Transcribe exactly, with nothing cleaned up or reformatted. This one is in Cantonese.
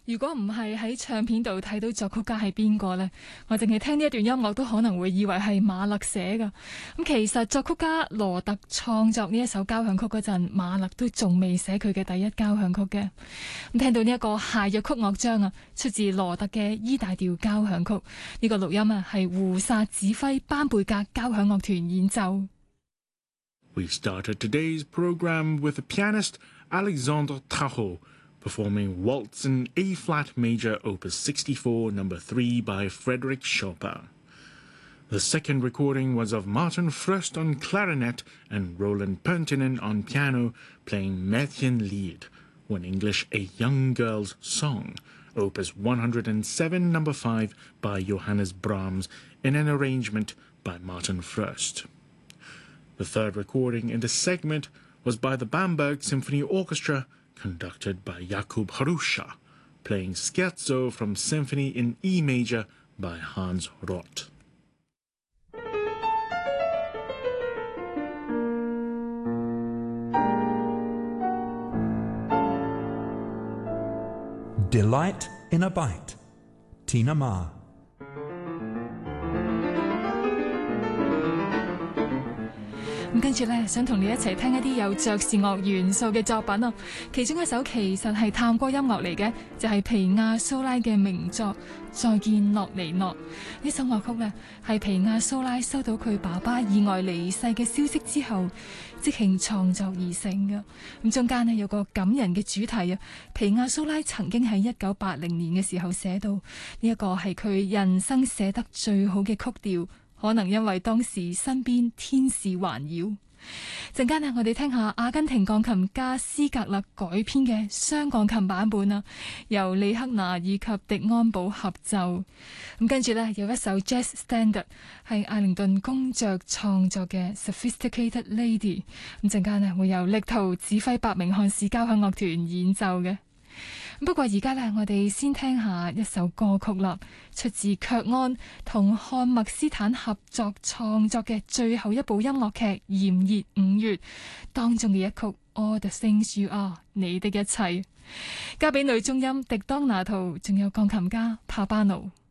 如果唔係喺唱片度睇到作曲家係邊個呢，我淨係聽呢一段音樂都可能會以為係馬勒寫㗎。咁其實作曲家羅特創作呢一首交響曲嗰陣，馬勒都仲未寫佢嘅第一交響曲嘅。咁聽到呢一個諧謔曲樂章啊，出自羅特嘅 E 大調交響曲。呢個錄音啊係胡薩指揮班貝格交響樂團演奏。 We started today's program with the pianist Alexandre Tarot performing Waltz in A-flat major opus sixty-four number three by Frédéric Chopin. The second recording was of Martin Fröst on clarinet and Roland Pentinen on piano playing Märchenlied, or in English A Young Girl's Song, opus one hundred seven number five by Johannes Brahms in an arrangement by Martin Fröst. The third recording in the segment was by the Bamberg Symphony Orchestra, conducted by Jakub Hrusha, playing Scherzo from Symphony in E major by Hans Roth. Delight in a Bite, Tina Ma. 咁跟住咧，想同你一齊聽一啲有爵士樂元素嘅作品啊。其中一首其實係探戈音樂嚟嘅，就係、是、皮亞蘇拉嘅名作《再見洛尼諾》。呢首樂曲咧，係皮亞蘇拉收到佢爸爸意外離世嘅消息之後，即興創作而成嘅。咁中間呢，有個感人嘅主題啊。皮亞蘇拉曾經喺一九八零年嘅時候寫到，呢、這、一個係佢人生寫得最好嘅曲調。可能因為當時身邊天使環繞。陣間呢，我哋聽下阿根廷鋼琴家斯格勒改編嘅雙鋼琴版本啊，由李克拿以及迪安堡合奏。咁跟住呢，有一首 Jazz Standard 係艾靈頓公爵創作嘅 Sophisticated Lady。咁陣間呢，會由力圖指揮伯明翰市交響樂團演奏嘅。不過而家呢，我哋先聽下一首歌曲啦，出自卻安同漢默斯坦合作創作嘅最後一部音樂劇《炎熱五月》當中嘅一曲 All the Things You Are， 你的一切，交俾女中音迪當拿圖，仲有鋼琴家帕巴奴。